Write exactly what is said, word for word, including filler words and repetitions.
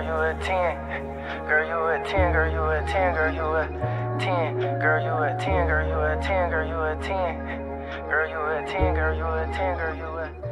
girl, you a ten. Girl, you a ten, girl, you a ten, girl, you a ten. Girl, you a ten, girl, you a ten, girl, you a ten. Girl, you a ten, girl, you a ten, girl, you a